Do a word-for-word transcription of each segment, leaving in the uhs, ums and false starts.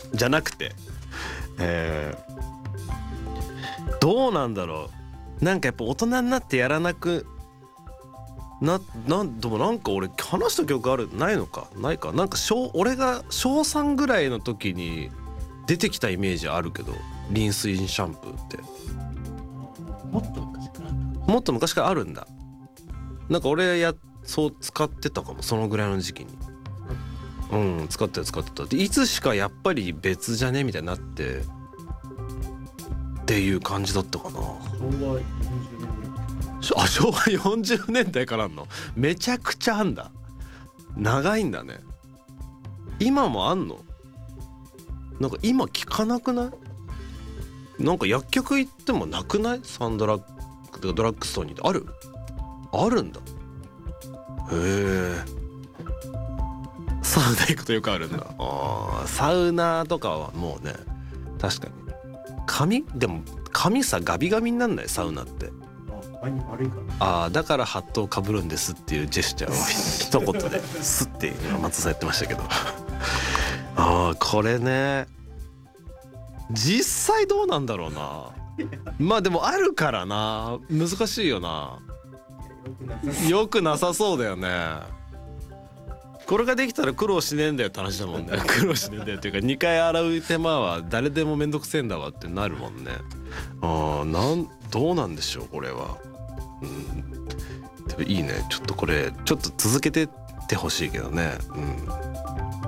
じゃなくて、えー、どうなんだろう。なんかやっぱ大人になってやらなくな、なんでもなんか俺話した記憶あるないのかないか。なんか小俺が小さんぐらいの時に出てきたイメージあるけど、リンスインシャンプーってもっと昔からもっと昔からあるんだ。なんか俺やそう使ってたかも、そのぐらいの時期に。うん使ってた使ってた。でいつしかやっぱり別じゃねみたいになってっていう感じだったかな。あ、昭和よんじゅうねんだいからあんの。めちゃくちゃあんだ。長いんだね。今もあんの？なんか今聞かなくない？なんか薬局行ってもなくない？サンドラッグとかドラッグストアにある？あるんだ。へえ。サウナ行くとよくあるんだ。あー、サウナとかはもうね、確かに髪でも髪さガビガビになんない？サウナってああだからハットをかぶるんですっていうジェスチャーを一言でスッて今松田さんやってましたけどああこれね実際どうなんだろうな。まあでもあるからな、難しいよな。よくなさそうだよね。これができたら苦労しねえんだよって話だもんね。苦労しねえんだよっていうかにかい洗う手間は誰でもめんどくせえんだわってなるもんね。ああなんどうなんでしょうこれは。うん、でもいいね。ちょっとこれちょっと続けてってほしいけどね、うん、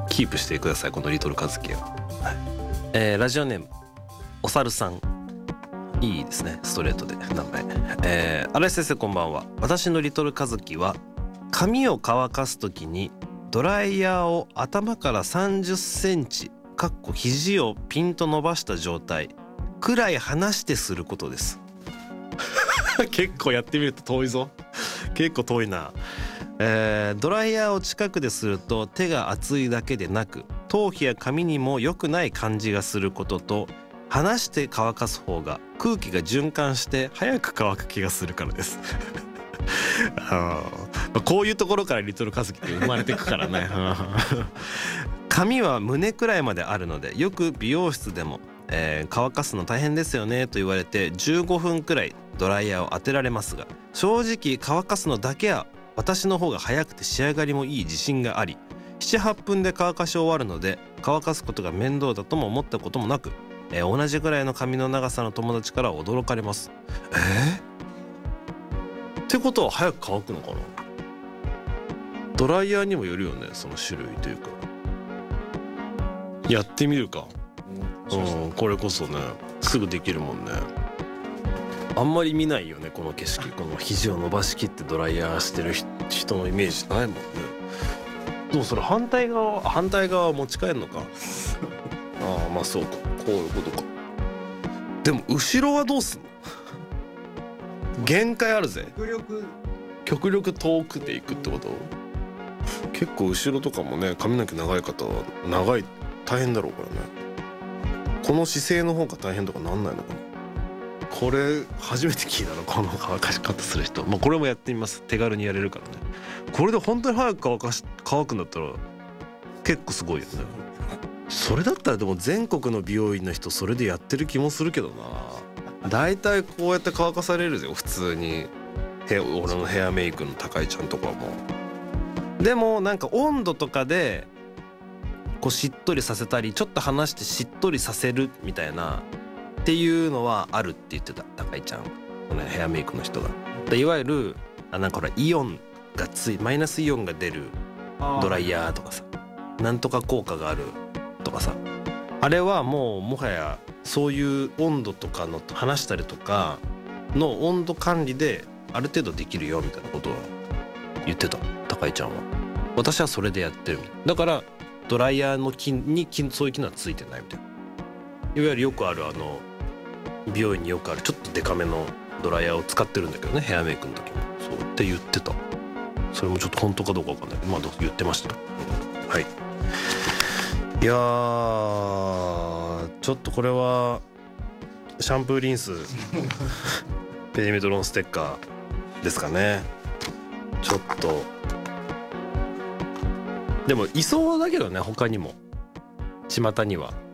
キープしてくださいこのリトルカズキは、はいえー、ラジオネームおさるさん、いいですねストレートで名前、えー、新井先生こんばんは。私のリトルカズキは髪を乾かすときにドライヤーを頭からさんじゅっセンチかっこ肘をピンと伸ばした状態くらい離してすることです結構やってみると遠いぞ。結構遠いな、えー、ドライヤーを近くですると手が熱いだけでなく頭皮や髪にも良くない感じがすることと、離して乾かす方が空気が循環して早く乾く気がするからですあこういうところからリトルカズキって生まれていくからね髪は胸くらいまであるのでよく美容室でもえー、乾かすの大変ですよねと言われてじゅうごふんくらいドライヤーを当てられますが、正直乾かすのだけは私の方が早くて仕上がりもいい自信があり、 ななはっぷんで乾かし終わるので乾かすことが面倒だとも思ったこともなく、えー、同じぐらいの髪の長さの友達から驚かれます。えー、ってことは早く乾くのかな。ドライヤーにもよるよねその種類というか。やってみるか。うん、これこそねすぐできるもんね。あんまり見ないよねこの景色。この肘を伸ばしきってドライヤーしてる人のイメージないもんね。でもそれ反対側反対側持ち帰るのかああまあそうか、こういうことか。でも後ろはどうすんの限界あるぜ。極力極力遠くで行くってこと。結構後ろとかもね髪の毛長い方は長い大変だろうからね。この姿勢の方が大変とかなんないのかな。これ初めて聞いたのこの乾かし方する人。まあこれもやってみます。手軽にやれるからね。これで本当に早く乾かし乾くんだったら結構すごいよね。それだったらでも全国の美容院の人それでやってる気もするけどな。だいたいこうやって乾かされるぜ普通に。俺のヘアメイクの高いちゃんとかも。でもなんか温度とかでこうしっとりさせたりちょっと離してしっとりさせるみたいなっていうのはあるって言ってた高井ちゃん、このヘアメイクの人が。でいわゆるあなんかほらイオンがついマイナスイオンが出るドライヤーとかさ、なんとか効果があるとかさ、あれはもうもはやそういう温度とかの離したりとかの温度管理である程度できるよみたいなことは言ってた高井ちゃんは。私はそれでやってるみたいだから、ドライヤーの機にそういう機能はついてないみたいな。いわゆるよくあるあの美容院によくあるちょっとデカめのドライヤーを使ってるんだけどね、ヘアメイクの時もそうって言ってた。それもちょっと本当かどうかわかんないけどまあ言ってました。はい。いやーちょっとこれはシャンプーリンスペリメトロンステッカーですかね。ちょっとでもいそうだけどね他にも巷には。